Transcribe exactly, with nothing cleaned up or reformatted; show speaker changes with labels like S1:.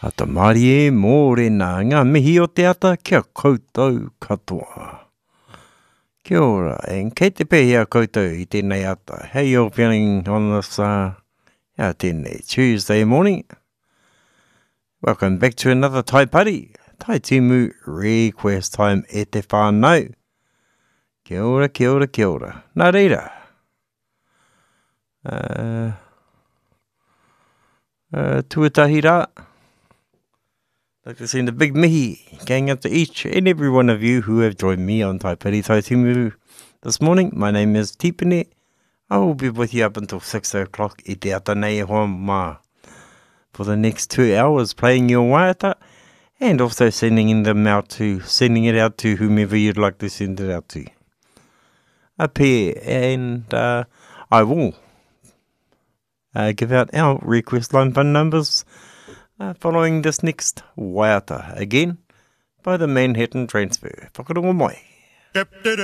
S1: Ata mari e mōre nā ngā mihi o te ata kia koutou katoa. Kia ora, and kei te pēhea koutou I tēnei ata. How you all feeling on this uh, yeah, tēnei Tuesday morning? Welcome back to another Tai Pari. Tai Timu request time e te whānau. Kia ora, kia ora, kia ora. Nā reira. Uh, uh, tuatahi rā. I'd like to send a big mihi going out to each and every one of you who have joined me on Tai Pari Tai Timu this morning. My name is Tipene. I will be with you up until six o'clock I te ata nei hoa mā for the next two hours playing your waiata and also sending them out to sending it out to whomever you'd like to send it out to. Up here, and uh, I will uh, give out our request line phone numbers Uh, following this next waiata, again, by the Manhattan Transfer. Whakarongo mai.